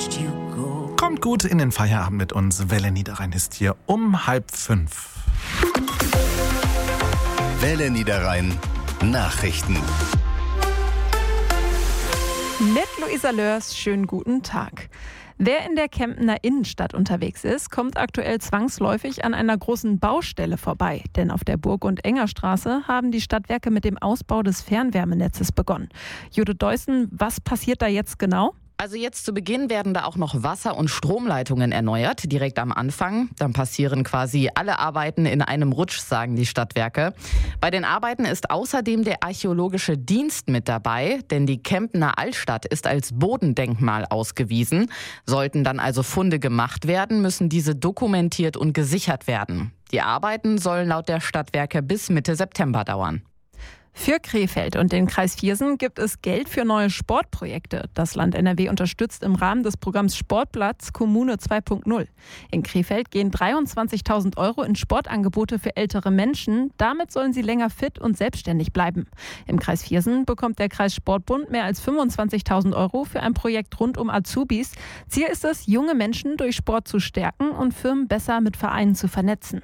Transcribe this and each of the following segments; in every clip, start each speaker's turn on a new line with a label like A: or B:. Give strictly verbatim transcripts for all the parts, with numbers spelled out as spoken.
A: watched you go.
B: Kommt gut in den Feierabend mit uns. Welle Niederrhein ist hier um halb fünf.
C: Welle Niederrhein Nachrichten.
D: Mit Luisa Lörs, schönen guten Tag. Wer in der Kempener Innenstadt unterwegs ist, kommt aktuell zwangsläufig an einer großen Baustelle vorbei. Denn auf der Burg- und Engerstraße haben die Stadtwerke mit dem Ausbau des Fernwärmenetzes begonnen. Judith Deussen, was passiert da jetzt genau?
E: Also jetzt zu Beginn werden da auch noch Wasser- und Stromleitungen erneuert, direkt am Anfang. Dann passieren quasi alle Arbeiten in einem Rutsch, sagen die Stadtwerke. Bei den Arbeiten ist außerdem der Archäologische Dienst mit dabei, denn die Kempener Altstadt ist als Bodendenkmal ausgewiesen. Sollten dann also Funde gemacht werden, müssen diese dokumentiert und gesichert werden. Die Arbeiten sollen laut der Stadtwerke bis Mitte September dauern.
D: Für Krefeld und den Kreis Viersen gibt es Geld für neue Sportprojekte. Das Land N R W unterstützt im Rahmen des Programms Sportplatz Kommune zwei Punkt null. In Krefeld gehen dreiundzwanzigtausend Euro in Sportangebote für ältere Menschen. Damit sollen sie länger fit und selbstständig bleiben. Im Kreis Viersen bekommt der Kreis Sportbund mehr als fünfundzwanzigtausend Euro für ein Projekt rund um Azubis. Ziel ist es, junge Menschen durch Sport zu stärken und Firmen besser mit Vereinen zu vernetzen.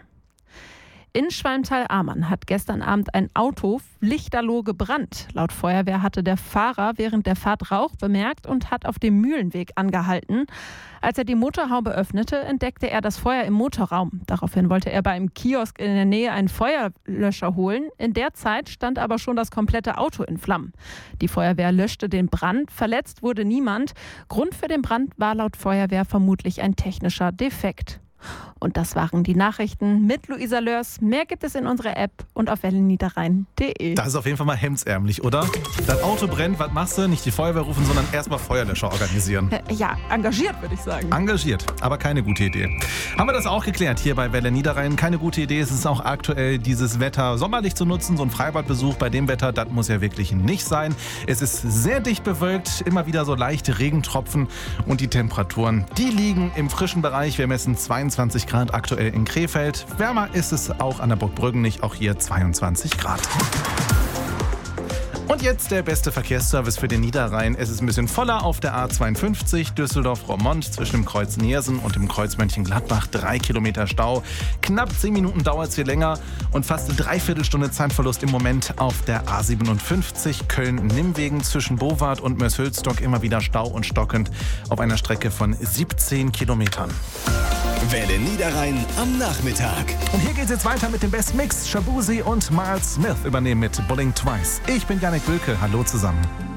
D: In Schwalmtal-Amann hat gestern Abend ein Auto lichterloh gebrannt. Laut Feuerwehr hatte der Fahrer während der Fahrt Rauch bemerkt und hat auf dem Mühlenweg angehalten. Als er die Motorhaube öffnete, entdeckte er das Feuer im Motorraum. Daraufhin wollte er bei einem Kiosk in der Nähe einen Feuerlöscher holen. In der Zeit stand aber schon das komplette Auto in Flammen. Die Feuerwehr löschte den Brand. Verletzt wurde niemand. Grund für den Brand war laut Feuerwehr vermutlich ein technischer Defekt. Und das waren die Nachrichten mit Luisa Lörs. Mehr gibt es in unserer App und auf welle niederrhein punkt de.
B: Das ist auf jeden Fall mal hemdsärmlich, oder? Dein Auto brennt, was machst du? Nicht die Feuerwehr rufen, sondern erstmal Feuerlöscher organisieren.
D: Äh, ja, engagiert würde ich sagen.
B: Engagiert, aber keine gute Idee. Haben wir das auch geklärt hier bei Welle Niederrhein? Keine gute Idee. Es ist auch aktuell, dieses Wetter sommerlich zu nutzen. So ein Freibadbesuch bei dem Wetter, das muss ja wirklich nicht sein. Es ist sehr dicht bewölkt, immer wieder so leichte Regentropfen und die Temperaturen, die liegen im frischen Bereich. Wir messen zweiundzwanzig Grad aktuell in Krefeld. Wärmer ist es auch an der Burg Brüggenich, auch hier zweiundzwanzig Grad. Und jetzt der beste Verkehrsservice für den Niederrhein. Es ist ein bisschen voller auf der A zweiundfünfzig Düsseldorf-Roermond zwischen dem Kreuz Neersen und dem Kreuz Mönchengladbach. Drei Kilometer Stau. Knapp zehn Minuten dauert es hier länger und fast eine Dreiviertelstunde Zeitverlust im Moment auf der A siebenundfünfzig Köln-Nimmwegen zwischen Bowart und Mörs-Hülsdorf. Immer wieder Stau und stockend auf einer Strecke von siebzehn Kilometern.
C: Welle Niederrhein am Nachmittag.
B: Und hier geht's jetzt weiter mit dem Best Mix. Shabuzi und Miles Smith übernehmen mit Bowling Twice. Ich bin Janik Bülke. Hallo zusammen.